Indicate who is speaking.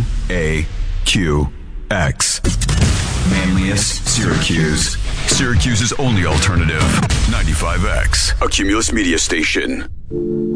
Speaker 1: Manlius, Syracuse. Syracuse's only alternative. 95X, a Cumulus media station.